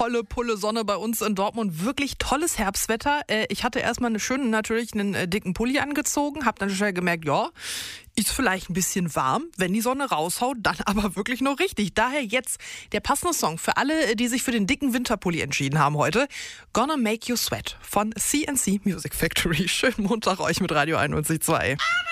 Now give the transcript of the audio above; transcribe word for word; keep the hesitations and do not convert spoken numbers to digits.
volle Pulle Sonne bei uns in Dortmund. Wirklich tolles Herbstwetter. Äh, ich hatte erstmal eine schöne, natürlich einen äh, dicken Pulli angezogen, hab dann schnell gemerkt, ja, ist vielleicht ein bisschen warm, wenn die Sonne raushaut, dann aber wirklich noch richtig. Daher jetzt der passende Song für alle, die sich für den dicken Winterpulli entschieden haben heute. Gonna Make You Sweat von C N C Music Factory. Schönen Montag euch mit Radio einundneunzig Komma zwei.